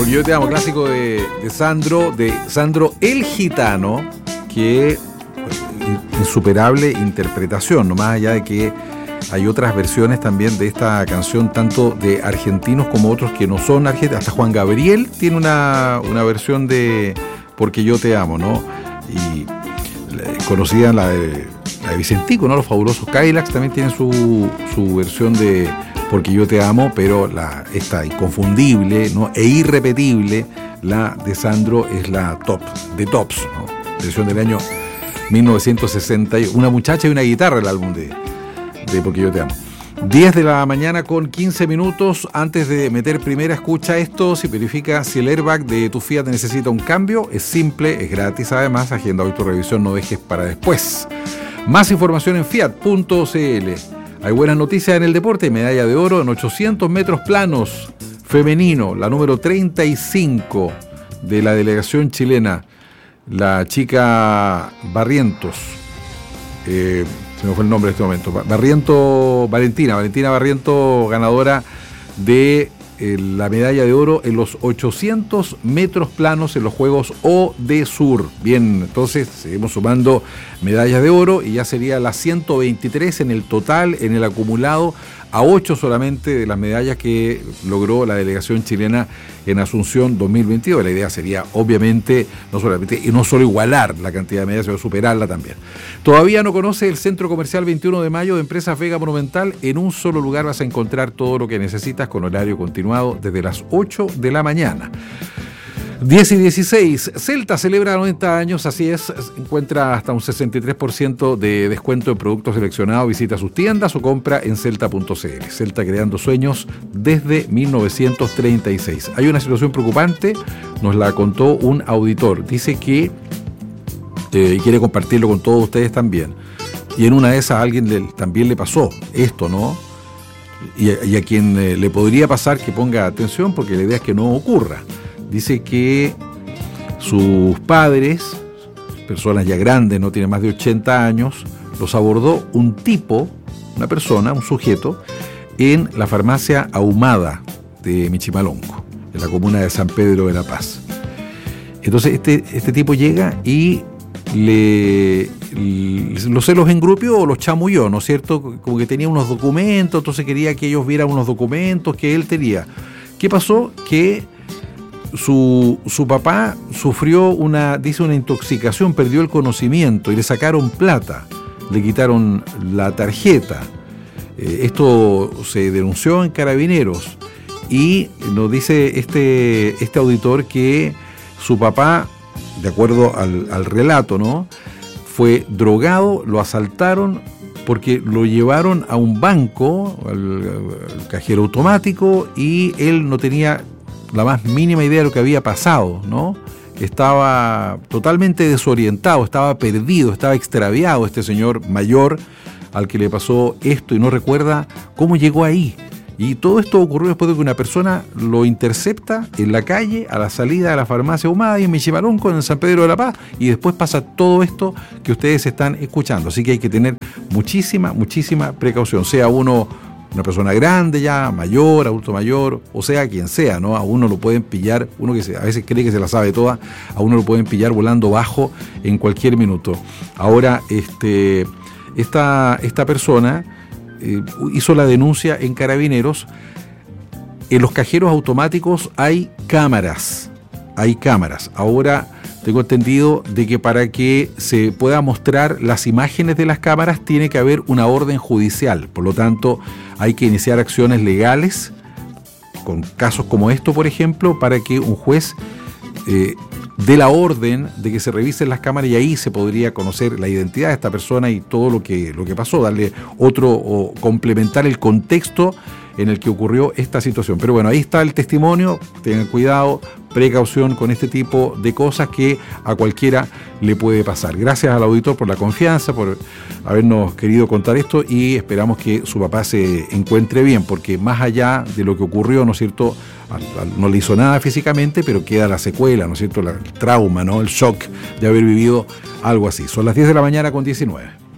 Porque yo te amo, clásico de Sandro el Gitano, que insuperable interpretación, no más allá de que hay otras versiones también de esta canción, tanto de argentinos como otros que no son argentinos. Hasta Juan Gabriel tiene una versión de Porque yo te amo, ¿no? Y conocida la de Vicentico, ¿no? Los fabulosos Cadillacs también tienen su versión de Porque yo te amo, pero esta inconfundible, ¿no? E irrepetible, la de Sandro, es la top de tops, ¿no? Versión del año 1961. Una muchacha y una guitarra, el álbum de Porque yo te amo. 10 de la mañana con 15 minutos. Antes de meter primera, escucha esto. Si verifica si el airbag de tu Fiat necesita un cambio, es simple, es gratis. Además, agenda hoy tu revisión, no dejes para después. Más información en fiat.cl. Hay buenas noticias en el deporte. Medalla de oro en 800 metros planos femenino, la número 35 de la delegación chilena, la chica Barrientos. Se me fue el nombre en este momento. Valentina Barrientos, ganadora de la medalla de oro en los 800 metros planos en los Juegos ODESUR. Bien, entonces seguimos sumando medallas de oro y ya sería las 123 en el total, en el acumulado, a 8 solamente de las medallas que logró la delegación chilena en Asunción 2022. La idea sería, obviamente, no solo igualar la cantidad de medallas, sino superarla también. Todavía no conoce el Centro Comercial 21 de Mayo de Empresas Vega Monumental. En un solo lugar vas a encontrar todo lo que necesitas con horario continuado desde las 8 de la mañana. 10 y 16, Celta celebra 90 años, así es, encuentra hasta un 63% de descuento en productos seleccionados, visita sus tiendas o compra en celta.cl. Celta creando sueños desde 1936. Hay una situación preocupante, nos la contó un auditor, dice que quiere compartirlo con todos ustedes también. Y en una de esas a alguien también le pasó esto, ¿no? Y a quien le podría pasar que ponga atención, porque la idea es que no ocurra. Dice que sus padres, personas ya grandes, no tienen más de 80 años, los abordó un tipo, una persona, un sujeto, en la farmacia Ahumada de Michimalonco, en la comuna de San Pedro de la Paz. Entonces este tipo llega y se los engrupió o los chamulló, ¿no es cierto? Como que tenía unos documentos, entonces quería que ellos vieran unos documentos que él tenía. ¿Qué pasó? Que su papá sufrió una intoxicación, perdió el conocimiento y le sacaron plata, le quitaron la tarjeta. Esto se denunció en Carabineros y nos dice este auditor que su papá, de acuerdo al relato, ¿no?, fue drogado, lo asaltaron porque lo llevaron a un banco, al cajero automático, y él no tenía la más mínima idea de lo que había pasado, ¿no? Estaba totalmente desorientado, estaba perdido, estaba extraviado este señor mayor al que le pasó esto y no recuerda cómo llegó ahí. Y todo esto ocurrió después de que una persona lo intercepta en la calle a la salida de la farmacia Ahumada y en Michimalonco, en San Pedro de la Paz, y después pasa todo esto que ustedes están escuchando. Así que hay que tener muchísima precaución, sea uno una persona grande ya, mayor, adulto mayor, o sea, quien sea, ¿no? A uno lo pueden pillar, uno que a veces cree que se la sabe toda, a uno lo pueden pillar volando bajo en cualquier minuto. Ahora, esta persona hizo la denuncia en Carabineros. En los cajeros automáticos hay cámaras. Ahora tengo entendido de que para que se pueda mostrar las imágenes de las cámaras tiene que haber una orden judicial. Por lo tanto, hay que iniciar acciones legales con casos como esto, por ejemplo, para que un juez dé la orden de que se revisen las cámaras, y ahí se podría conocer la identidad de esta persona y todo lo que pasó, darle otro o complementar el contexto en el que ocurrió esta situación. Pero bueno, ahí está el testimonio. Tengan cuidado, precaución con este tipo de cosas que a cualquiera le puede pasar. Gracias al auditor por la confianza, por habernos querido contar esto, y esperamos que su papá se encuentre bien, porque más allá de lo que ocurrió, ¿no es cierto?, no le hizo nada físicamente, pero queda la secuela, ¿no es cierto?, el trauma, ¿no?, el shock de haber vivido algo así. Son las 10 de la mañana con 19.